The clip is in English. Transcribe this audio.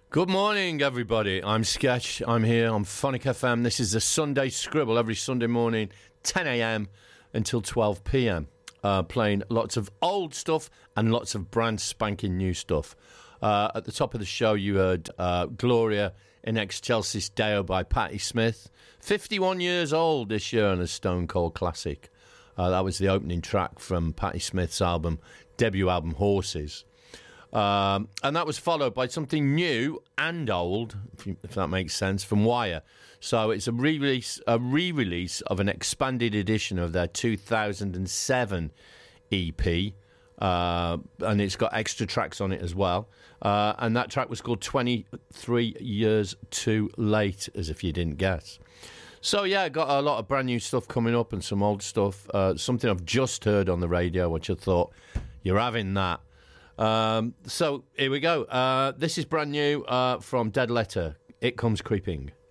Good morning, everybody. I'm Sketch. I'm here on Phonic FM. This is the Sunday Scribble every Sunday morning, 10 a.m. until 12 p.m. Playing lots of old stuff and lots of brand spanking new stuff. At the top of the show, you heard Gloria in Excelsis Deo by Patti Smith. 51 years old this year and a Stone Cold classic. That was the opening track from Patti Smith's debut album, Horses. And that was followed by something new and old, if that makes sense, from Wire. So it's a re-release of an expanded edition of their 2007 EP, and it's got extra tracks on it as well. And that track was called 23 Years Too Late, as if you didn't guess. So yeah, got a lot of brand new stuff coming up and some old stuff. Something I've just heard on the radio, which I thought, you're having that. So here we go. This is brand new from Dead Letter. It Comes Creeping.